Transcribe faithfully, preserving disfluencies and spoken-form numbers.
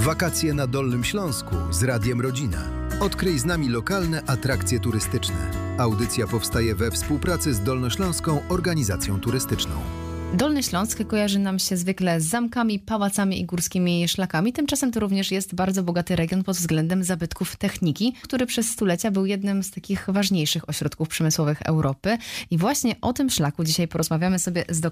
Wakacje na Dolnym Śląsku z Radiem Rodzina. Odkryj z nami lokalne atrakcje turystyczne. Audycja powstaje we współpracy z Dolnośląską Organizacją Turystyczną. Dolny Śląsk kojarzy nam się zwykle z zamkami, pałacami i górskimi szlakami. Tymczasem to również jest bardzo bogaty region pod względem zabytków techniki, który przez stulecia był jednym z takich ważniejszych ośrodków przemysłowych Europy. I właśnie o tym szlaku dzisiaj porozmawiamy sobie z doktorem